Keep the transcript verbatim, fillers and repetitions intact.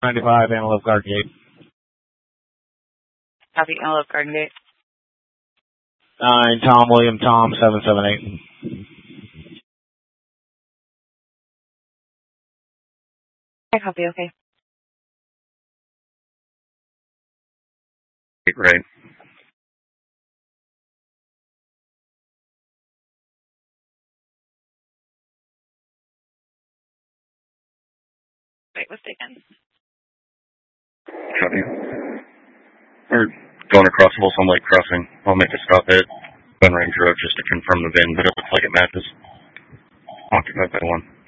ninety-five, Antelope Garden Gate. Copy, Antelope Garden Gate. Nine, Tom, William, Tom, seven seven eight. I copy, okay. Right. Wait, what's taken? Copy. We're going across Folsom Lake Crossing. I'll make a stop at Gun Range Road just to confirm the bin, but it looks like it matches. Occupied by one.